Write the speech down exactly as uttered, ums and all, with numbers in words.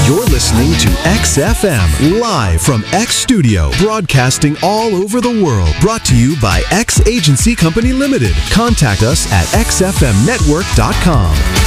You're listening to X F M, live from X Studio, broadcasting all over the world. Brought to you by X Agency Company Limited. Contact us at x f m network dot com.